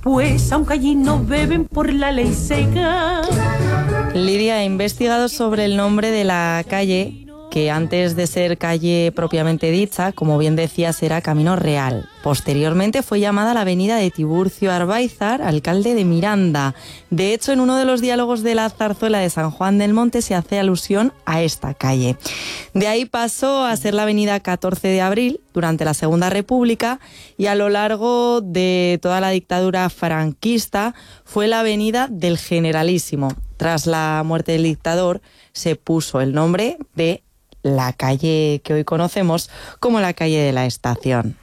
pues aunque allí no beben por la ley seca. Lidia ha investigado sobre el nombre de la calle, que antes de ser calle propiamente dicha, como bien decías, era Camino Real. Posteriormente fue llamada la avenida de Tiburcio Arbáizar, alcalde de Miranda. De hecho, en uno de los diálogos de la zarzuela de San Juan del Monte se hace alusión a esta calle. De ahí pasó a ser la avenida 14 de abril durante la Segunda República y a lo largo de toda la dictadura franquista fue la avenida del Generalísimo. Tras la muerte del dictador se puso el nombre de la calle que hoy conocemos como la calle de la Estación.